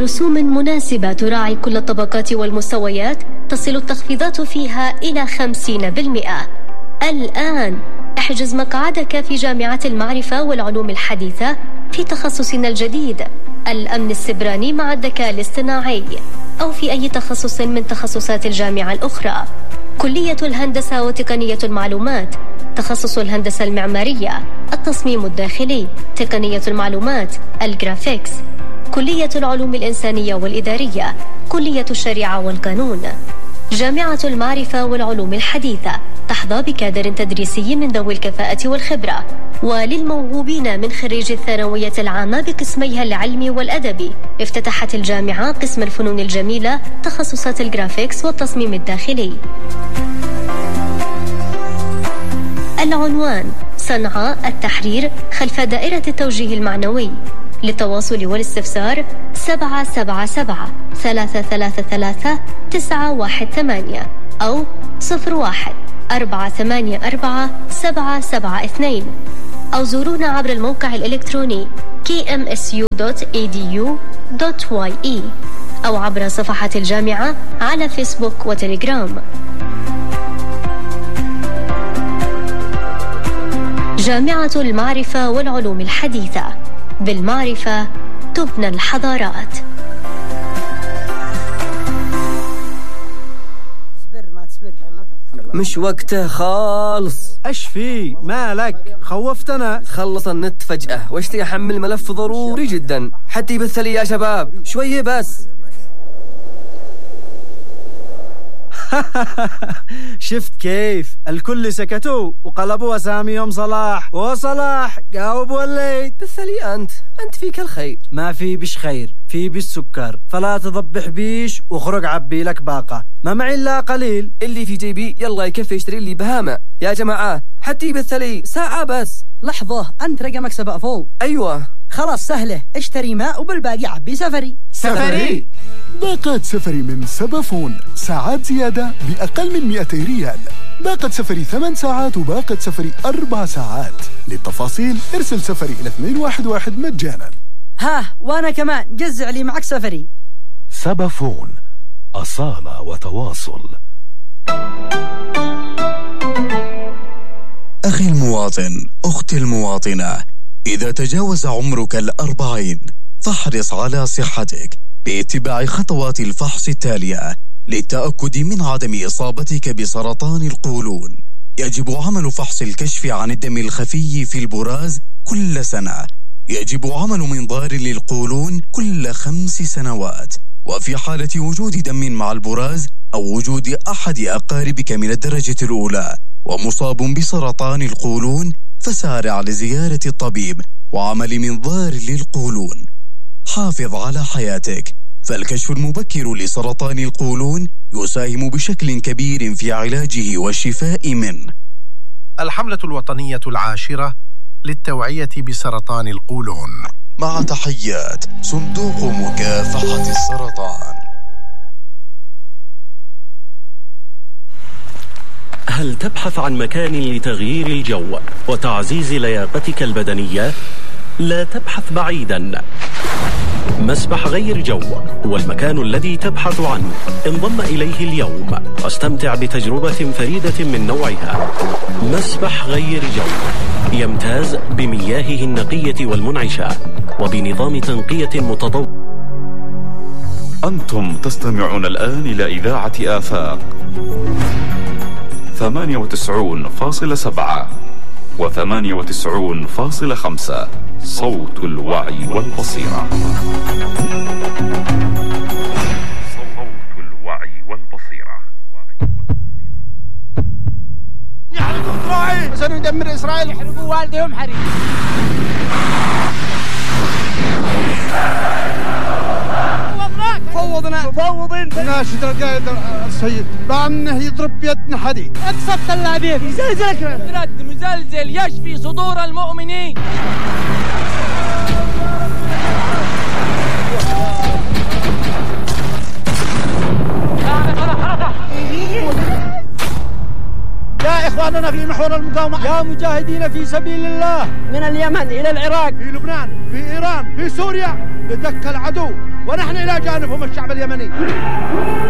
وبرسوم مناسبة تراعي كل الطبقات والمستويات، تصل التخفيضات فيها إلى 50%. الآن احجز مقعدك في جامعة المعرفة والعلوم الحديثة في تخصصنا الجديد الأمن السبراني مع الذكاء الاصطناعي، أو في أي تخصص من تخصصات الجامعة الأخرى. كلية الهندسة وتقنية المعلومات، تخصص الهندسة المعمارية، التصميم الداخلي، تقنية المعلومات، الجرافيكس. كلية العلوم الإنسانية والإدارية، كلية الشريعة والقانون. جامعة المعرفة والعلوم الحديثة تحظى بكادر تدريسي من ذوي الكفاءة والخبرة. وللموهوبين من خريج الثانوية العامة بقسميها العلمي والأدبي، افتتحت الجامعة قسم الفنون الجميلة، تخصصات الجرافيكس والتصميم الداخلي. العنوان: صنعاء التحرير خلف دائرة التوجيه المعنوي. للتواصل والاستفسار 777-333-918 أو 01-484-772 أو زورونا عبر الموقع الإلكتروني kmsu.edu.ye أو عبر صفحة الجامعة على فيسبوك وتليجرام. جامعة المعرفة والعلوم الحديثة، بالمعرفة تبنى الحضارات. مش وقته خالص. ايش في مالك؟ خوفتنا. خلص النت فجأة واشتي احمل ملف ضروري جدا، حتى يبث لي يا شباب شوية بس. شفت كيف الكل سكتوا وقلبوا اساميهم صلاح، وصلاح جاوب وليد. بث لي انت فيك الخير. ما في بش خير، في بالسكر، فلا تضبح بيش واخرج عبي لك باقة، ما معي الا قليل. اللي في جيبي يلا يكفي يشتري لي بهامة يا جماعة، حتى يبث لي ساعة بس. لحظة، انت رقمك 7 فوق. ايوه خلاص سهلة، اشتري ماء وبالباقي عبي سفري. سفري باقات سفري من سبافون، ساعات زيادة بأقل من 200 ريال. باقة سفري 8 ساعات وباقة سفري 4 ساعات. للتفاصيل ارسل سفري إلى 211 مجانا. ها وانا كمان جزع لي معك سفري. سبافون، أصالة وتواصل. أخي المواطن، أختي المواطنة، إذا تجاوز عمرك 40 فاحرص على صحتك باتباع خطوات الفحص التالية للتأكد من عدم إصابتك بسرطان القولون. يجب عمل فحص الكشف عن الدم الخفي في البراز كل سنة. يجب عمل منظار للقولون كل 5 سنوات. وفي حالة وجود دم مع البراز أو وجود أحد أقاربك من الدرجة الأولى ومصاب بسرطان القولون، فسارع لزيارة الطبيب وعمل منظار للقولون. حافظ على حياتك، فالكشف المبكر لسرطان القولون يساهم بشكل كبير في علاجه والشفاء منه. الحملة الوطنية 10 للتوعية بسرطان القولون. مع تحيات صندوق مكافحة السرطان. هل تبحث عن مكان لتغيير الجو وتعزيز لياقتك البدنية؟ لا تبحث بعيدا. مسبح غير جو هو المكان الذي تبحث عنه. انضم إليه اليوم واستمتع بتجربة فريدة من نوعها. مسبح غير جو يمتاز بمياهه النقية والمنعشة وبنظام تنقية متطور. أنتم تستمعون الآن إلى إذاعة آفاق 98.7 و98.5 صوت الوعي والبصيرة. صوت الوعي والبصيرة. يحرقوا إسرائيل عشان ندمر إسرائيل، يحرقوا والديهم حريق. مفوضين ناشد القائد السيد بأنه يضرب بيدنا حديد. اقصفت اللاعبين يزلزلك رد مزلزل يشفي صدور المؤمنين. يا إخوان قادنا في محور المقاومة. يا مجاهدين في سبيل الله من اليمن إلى العراق، في لبنان، في إيران، في سوريا، لدك العدو ونحن إلى جانبهم الشعب اليمني.